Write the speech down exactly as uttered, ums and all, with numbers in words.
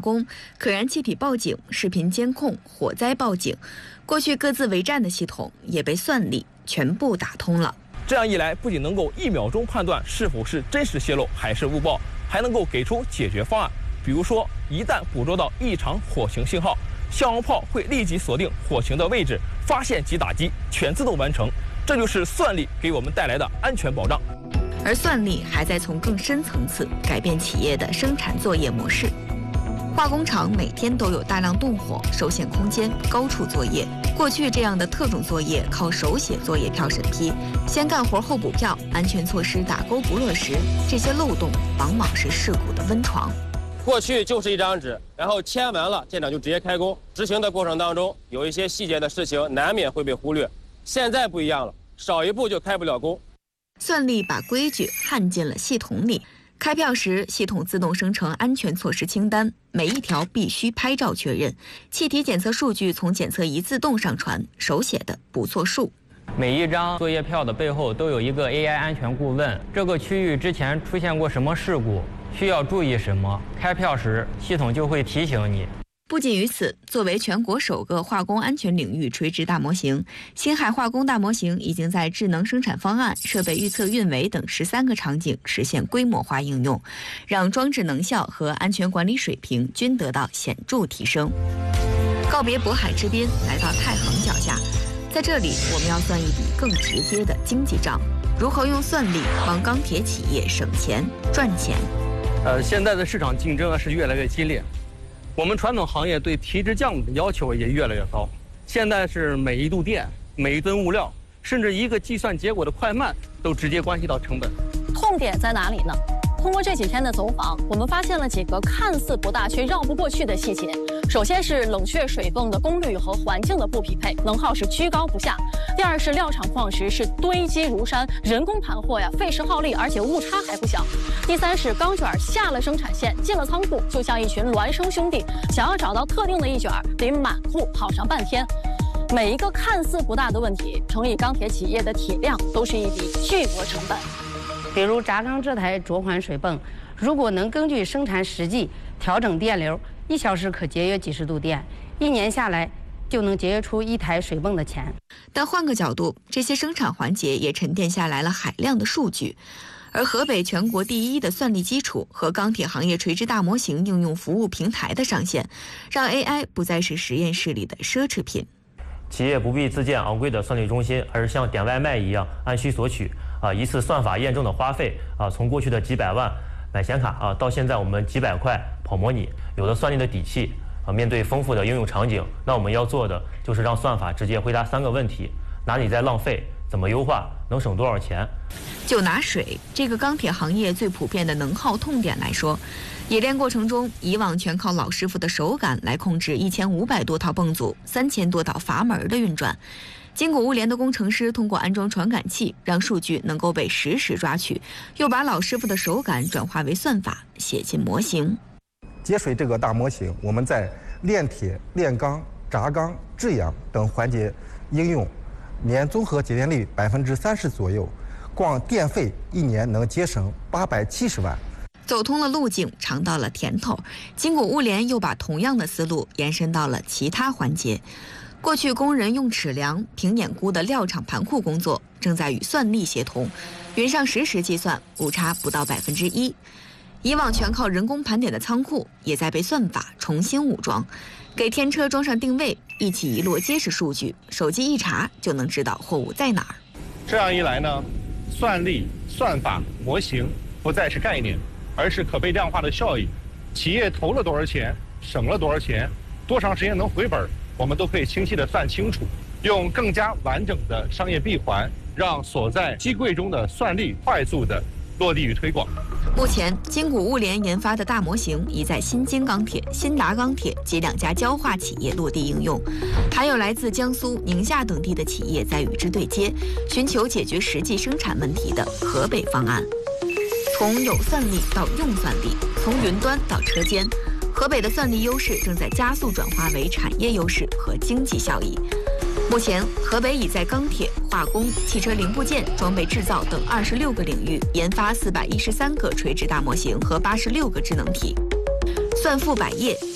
工、可燃气体报警、视频监控、火灾报警，过去各自为战的系统也被算力全部打通了。 这样一来，不仅能够一秒钟判断是否是真实泄漏还是误报，还能够给出解决方案。比如说，一旦捕捉到异常火情信号，消防炮会立即锁定火情的位置，发现及打击，全自动完成。这就是算力给我们带来的安全保障。 而算力还在从更深层次改变企业的生产作业模式。化工厂每天都有大量动火、受限空间、高处作业。过去这样的特种作业靠手写作业票审批，先干活后补票，安全措施打勾不落实，这些漏洞往往是事故的温床。 过去就是一张纸，然后签完了，舰长就直接开工。执行的过程当中，有一些细节的事情难免会被忽略。现在不一样了，少一步就开不了工。 算力把规矩焊进了系统里。开票时，系统自动生成安全措施清单，每一条必须拍照确认。气体检测数据从检测仪自动上传，手写的不作数。 每一张作业票的背后都有一个 A I 安全顾问，这个区域之前出现过什么事故，需要注意什么，开票时系统就会提醒你。 不仅于此，作为全国首个化工安全领域垂直大模型，星海化工大模型已经在智能生产方案、设备预测运维等十三个场景实现规模化应用，让装置能效和安全管理水平均得到显著提升。告别渤海之滨，来到太行脚下，在这里我们要算一笔更直接的经济账：如何用算力帮钢铁企业省钱赚钱。 呃，现在的市场竞争是越来越激烈。我们传统行业对提质降的要求也越来越高，现在是每一度电、每一吨物料，甚至一个计算结果的快慢，都直接关系到成本。 痛点在哪里呢？通过这几天的走访，我们发现了几个看似不大却绕不过去的细节。首先是冷却水泵的功率和环境的不匹配，能耗是居高不下。第二是料场矿石是堆积如山，人工盘货呀，费时耗力，而且误差还不小。第三是钢卷下了生产线，进了仓库，就像一群孪生兄弟，想要找到特定的一卷，得满库跑上半天。每一个看似不大的问题，乘以钢铁企业的体量，都是一笔巨额成本。 比如轧钢这台着环水泵，如果能根据生产实际调整电流，一小时可节约几十度电，一年下来就能节约出一台水泵的钱。 但换个角度，这些生产环节也沉淀下来了海量的数据。而河北全国第一的算力基础和钢铁行业垂直大模型应用服务平台的上线，让 A I 不再是实验室里的奢侈品。 企业不必自建昂贵的算力中心，而是像点外卖一样按需索取。啊，一次算法验证的花费啊，从过去的几百万买显卡啊，到现在我们几百块跑模拟，有了算力的底气啊，面对丰富的应用场景，那我们要做的就是让算法直接回答三个问题：哪里在浪费？怎么优化？能省多少钱？ 就拿水这个钢铁行业最普遍的能耗痛点来说，冶炼过程中，以往全靠老师傅的手感来控制一千五百多套泵组、三千多道阀门的运转。金谷物联的工程师通过安装传感器，让数据能够被实时抓取，又把老师傅的手感转化为算法，写进模型。 节水这个大模型，我们在炼铁、炼钢、轧钢、制氧等环节应用，年综合节电率百分之三十左右，光电费一年能节省八百七十万。 走通了路径，尝到了甜头，金谷物联又把同样的思路延伸到了其他环节。过去工人用尺量、平碾估的料场盘库工作，正在与算力协同，云上实时计算，误差不到百分之一。以往全靠人工盘点的仓库，也在被算法重新武装，给天车装上定位，一起一摞结实数据，手机一查就能知道货物在哪儿。 这样一来呢，算力、算法、模型不再是概念，而是可被量化的效益。企业投了多少钱，省了多少钱，多长时间能回本，我们都可以清晰地算清楚，用更加完整的商业闭环，让所在机柜中的算力快速地落地与推广。 目前，金谷物联研发的大模型已在新京钢铁、新达钢铁及两家焦化企业落地应用，还有来自江苏、宁夏等地的企业在与之对接，寻求解决实际生产问题的河北方案。从有算力到用算力，从云端到车间。河北的算力优势正在加速转化为产业优势和经济效益。目前，河北已在钢铁、化工、汽车零部件、装备制造等二十六个领域研发四百一十三个垂直大模型和八十六个智能体，算富百业。